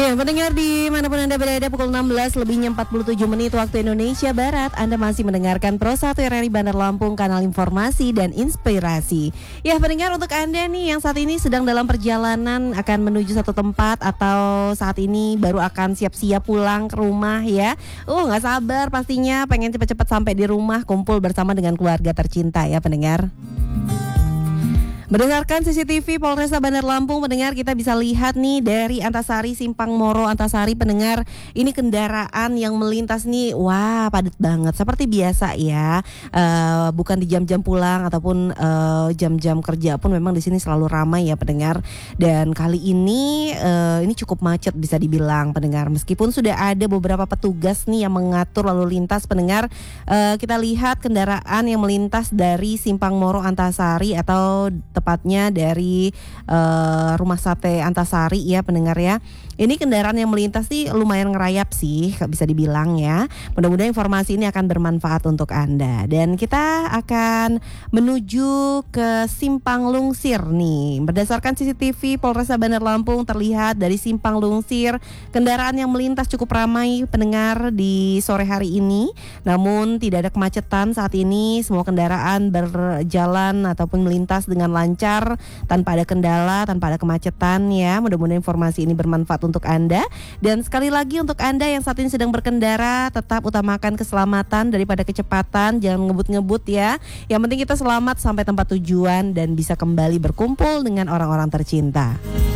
Ya, pendengar dimanapun Anda berada, pukul 16:47 waktu Indonesia Barat, Anda masih mendengarkan Pro 1 RRI Bandar Lampung, kanal informasi dan inspirasi. Ya, pendengar, untuk Anda nih yang saat ini sedang dalam perjalanan akan menuju satu tempat atau saat ini baru akan siap-siap pulang ke rumah ya. Nggak sabar pastinya pengen cepat-cepat sampai di rumah, kumpul bersama dengan keluarga tercinta ya pendengar. Berdasarkan CCTV Polresta Bandar Lampung, pendengar, kita bisa lihat nih dari Antasari, Simpang Moro Antasari, pendengar, ini kendaraan yang melintas nih, wah padat banget seperti biasa ya. Bukan di jam-jam pulang ataupun jam-jam kerja pun memang di sini selalu ramai ya pendengar. Dan kali ini cukup macet bisa dibilang pendengar. Meskipun sudah ada beberapa petugas nih yang mengatur lalu lintas pendengar, kita lihat kendaraan yang melintas dari Simpang Moro Antasari atau tepatnya dari Rumah Sate Antasari ya pendengar ya. Ini kendaraan yang melintas sih lumayan ngerayap sih bisa dibilang ya. Mudah-mudahan informasi ini akan bermanfaat untuk Anda. Dan kita akan menuju ke Simpang Lungsir nih. Berdasarkan CCTV Polresta Bandar Lampung terlihat dari Simpang Lungsir kendaraan yang melintas cukup ramai pendengar di sore hari ini. Namun tidak ada kemacetan saat ini. Semua kendaraan berjalan ataupun melintas dengan lancar, tanpa ada kendala, tanpa ada kemacetan ya. Mudah-mudahan informasi ini bermanfaat untuk Anda. Dan sekali lagi untuk Anda yang saat ini sedang berkendara, tetap utamakan keselamatan daripada kecepatan, jangan ngebut-ngebut ya. Yang penting kita selamat sampai tempat tujuan dan bisa kembali berkumpul dengan orang-orang tercinta.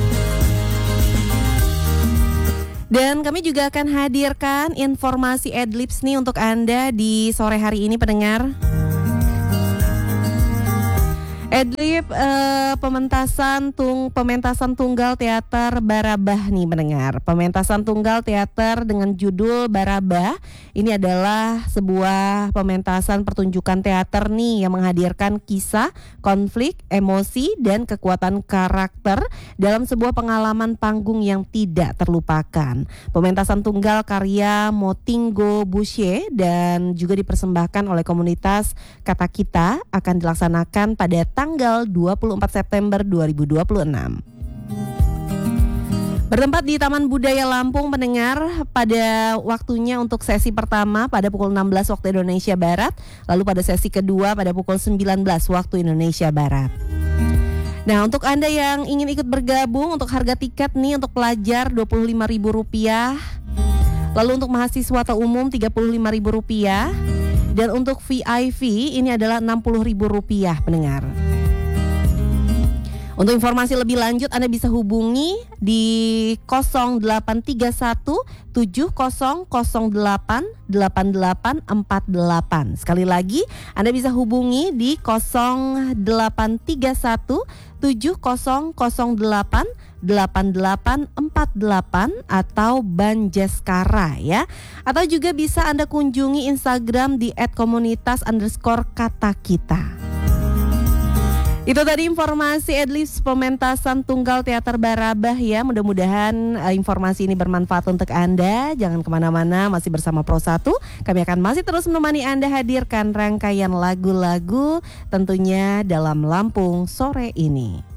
Dan kami juga akan hadirkan informasi Adlibs nih untuk Anda di sore hari ini pendengar. Adlib pementasan tunggal teater Barabah nih mendengar. Pementasan tunggal teater dengan judul Barabah ini adalah sebuah pementasan pertunjukan teater nih yang menghadirkan kisah, konflik, emosi dan kekuatan karakter dalam sebuah pengalaman panggung yang tidak terlupakan. Pementasan tunggal karya Motinggo Busye dan juga dipersembahkan oleh komunitas Kata Kita akan dilaksanakan pada tanggal 24 September 2026. Bertempat di Taman Budaya Lampung pendengar, pada waktunya untuk sesi pertama pada pukul 16 waktu Indonesia Barat, lalu pada sesi kedua pada pukul 19 waktu Indonesia Barat. Nah, untuk Anda yang ingin ikut bergabung, untuk harga tiket nih untuk pelajar Rp25.000, lalu untuk mahasiswa atau umum Rp35.000, dan untuk VIP ini adalah Rp60.000 pendengar. Untuk informasi lebih lanjut Anda bisa hubungi di 0831 7008 8848. Sekali lagi Anda bisa hubungi di 0831 7008 8848 atau Banjaskara ya. Atau juga bisa Anda kunjungi Instagram di @komunitas_katakita. Itu tadi informasi Adlibs pementasan tunggal teater Barabah ya. Mudah-mudahan informasi ini bermanfaat untuk Anda. Jangan kemana-mana, masih bersama Pro 1. Kami akan masih terus menemani Anda hadirkan rangkaian lagu-lagu tentunya dalam Lampung sore ini.